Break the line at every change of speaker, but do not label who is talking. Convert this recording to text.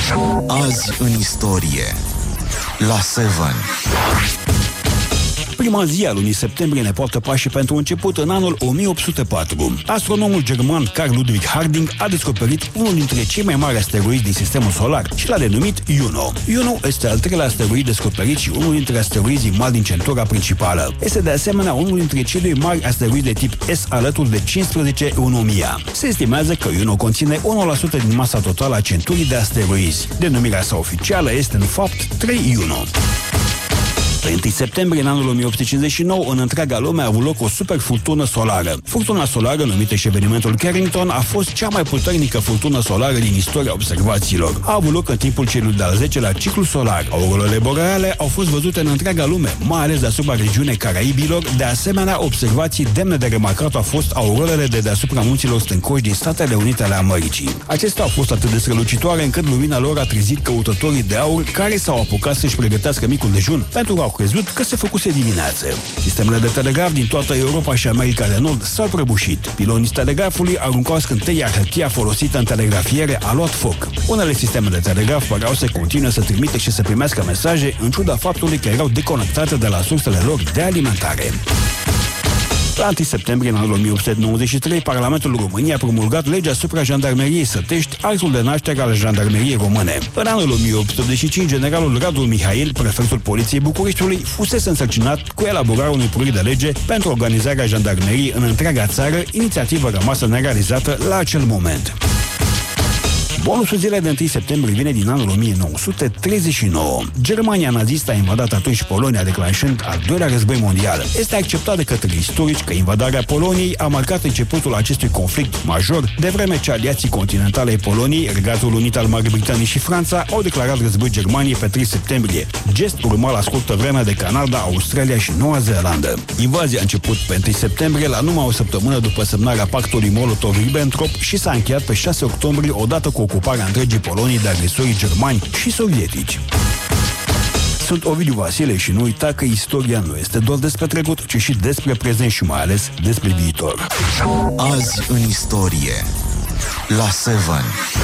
Azi în istorie, la Seven.
Prima zi a lunii septembrie ne poartă pașii pentru început în anul 1804. Astronomul german Carl Ludwig Harding a descoperit unul dintre cei mai mari asteroizi din sistemul solar și l-a denumit Juno. Juno este al treilea asteroid descoperit și unul dintre asteroizii mari din centura principală. Este de asemenea unul dintre cei doi mari asteroizi de tip S alături de 15 în 1000. Se estimează că Juno conține 1% din masa totală a centurii de asteroizi. Denumirea sa oficială este în fapt 3 Juno. Pe 1 septembrie în anul 1859, în întreaga lume a avut loc o super furtună solară. Furtuna solară, numită și evenimentul Carrington, a fost cea mai puternică furtună solară din istoria observațiilor. A avut loc în timpul celui de-al 10-lea ciclu solar. Aurorele boreale au fost văzute în întreaga lume, mai ales deasupra regiunii Caraibilor. De asemenea, observații demne de remarcat au fost aurorele de deasupra munților stâncoși din Statele Unite ale Americii. Acestea au fost atât de strălucitoare încât lumina lor a trezit căutătorii de aur care s-au apucat să-și pregătească micul dejun pentru că au crezut că se făcuse dimineață. Sistemele de telegraf din toată Europa și America de Nord s-au prăbușit. Pilonii telegrafului aruncau scânteii, iar hârtia folosită în telegrafiere a luat foc. Unele sisteme de telegraf păreau să continue să trimite și să primească mesaje, în ciuda faptului că erau deconectate de la sursele lor de alimentare. La 1 septembrie în anul 1893, Parlamentul României a promulgat legea asupra jandarmeriei Sătești, actul de naștere al jandarmeriei române. În anul 1885, generalul Radu Mihail, prefectul Poliției Bucureștiului, fusese însărcinat cu elaborarea unui proiect de lege pentru organizarea jandarmeriei în întreaga țară, inițiativă rămasă nerealizată la acel moment. Bonusul zilei de 1 septembrie vine din anul 1939. Germania nazistă a invadat atunci Polonia, declanșând al doilea război mondial. Este acceptat de către istorici că invadarea Poloniei a marcat începutul acestui conflict major, de vreme ce aliații continentale ai Poloniei, Regatul Unit al Marii Britanii și Franța au declarat război Germaniei pe 3 septembrie. Gest urmat la scurtă vreme de Canada, Australia și Noua Zeelandă. Invazia a început pe 1 septembrie, la numai o săptămână după semnarea pactului Molotov-Ribbentrop și s-a încheiat pe 6 octombrie, odată cu ocuparea întregii Polonii de agresorii germani și sovietici. Sunt Ovidiu Vasile și nu uita că istoria nu este doar despre trecut, ci și despre prezent și mai ales despre viitor.
Azi în istorie, la Seven.